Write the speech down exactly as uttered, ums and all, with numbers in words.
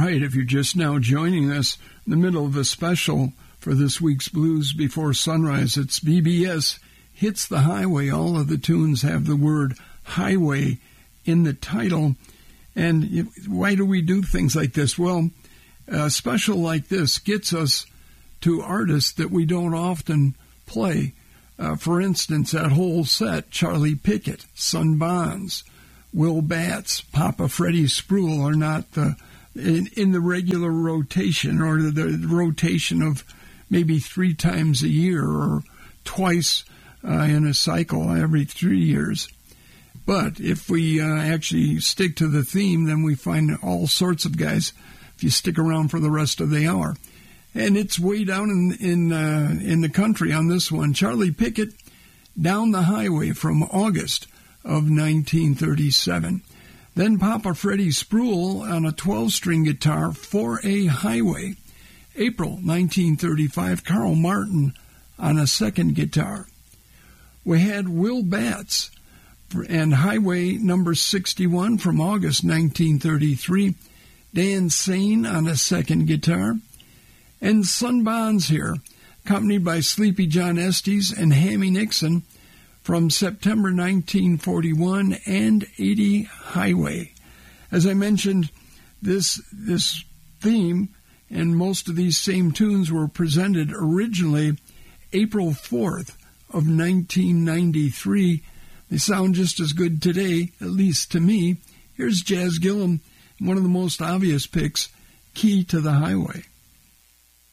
right, if you're just now joining us in the middle of a special for this week's Blues Before Sunrise, it's B B S Hits the Highway. All of the tunes have the word highway in the title. And why do we do things like this? Well, a special like this gets us to artists that we don't often play. Uh, for instance, that whole set, Charlie Pickett, Son Bonds, Will Batts, Papa Freddie Spruill are not the, in, in the regular rotation or the, the rotation of maybe three times a year or twice uh, in a cycle every three years. But if we uh, actually stick to the theme, then we find all sorts of guys if you stick around for the rest of the hour. And it's way down in in, uh, in the country on this one. Charlie Pickett, Down the Highway from August of nineteen thirty-seven. Then Papa Freddie Spruill on a twelve-string guitar, For a Highway, April nineteen thirty-five. Carl Martin on a second guitar. We had Will Batts and Highway number sixty-one from August nineteen thirty-three. Dan Sain on a second guitar. And Son Bonds here, accompanied by Sleepy John Estes and Hammy Nixon from September nineteen forty-one and eighty Highway. As I mentioned, this this theme and most of these same tunes were presented originally April fourth of nineteen ninety-three. They sound just as good today, at least to me. Here's Jazz Gillum, one of the most obvious picks, Key to the Highway.